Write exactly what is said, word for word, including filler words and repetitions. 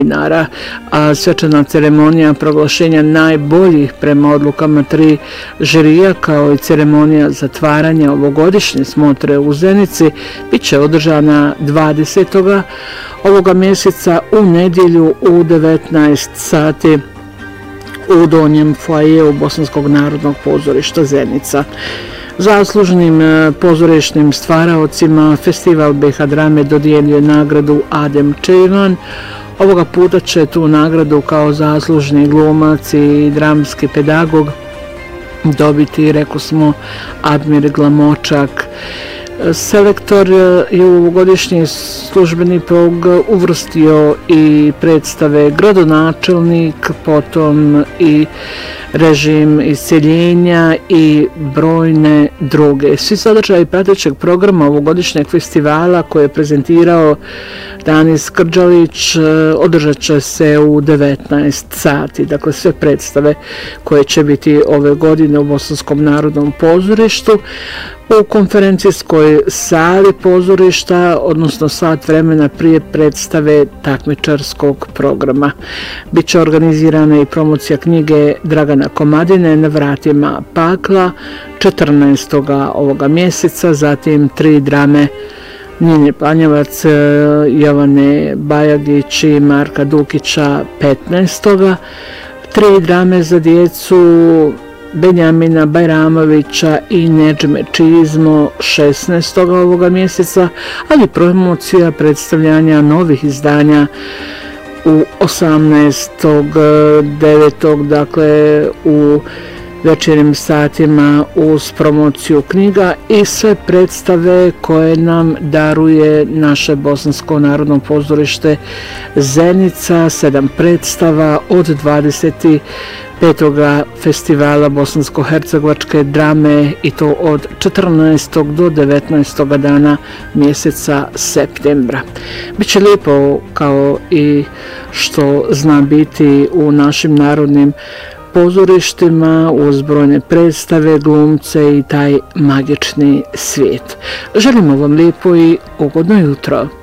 dinara, a svečana ceremonija proglašenja najboljih prema odlukama tri žirija kao i ceremonija zatvaranja ovogodišnje smotre u Zenici bit će održana dvadesetog ovoga mjeseca u nedjelju u devetnaest sati u donjem foajeu Bosanskog narodnog pozorišta Zenica. Zaslužnim pozorišnim stvaraocima Festival B H drame dodijeljuje nagradu Adem Čevan. Ovoga puta će tu nagradu kao zaslužni glumac i dramski pedagog dobiti, rekao smo, Admir Glamočak. Selektor je u ovogodišnji službeni program uvrstio i predstave Gradonačelnik, potom i Režim isceljenja i brojne druge. Svi sadržaji pratećeg programa ovogodišnjeg festivala koje je prezentirao Danis Krđalić održat će se u devetnaest sati. Dakle, sve predstave koje će biti ove godine u Bosanskom narodnom pozorištu u konferencijskoj sali pozorišta, odnosno sat vremena prije predstave takmičarskog programa. Biće organizirana i promocija knjige Dragana Komadine Na vratima pakla četrnaestog ovoga mjeseca, zatim tri drame Nine Panjevac, Jovane Bajagić i Marka Dukića petnaestog Tri drame za djecu Benjamina Bajramovića i Nedžme Čizmo šesnaestog ovoga mjeseca, ali promocija predstavljanja novih izdanja u osamnaestog devetog dakle u večernjim satima uz promociju knjiga i sve predstave koje nam daruje naše Bosansko narodno pozorište Zenica, sedam predstava od dvadeset petog festivala bosansko-hercegovačke drame i to od četrnaestog do devetnaestog dana mjeseca septembra. Biće lijepo kao i što zna biti u našim narodnim pozorištima uz brojne predstave, glumce i taj magični svijet. Želimo vam lijepo i ugodno jutro.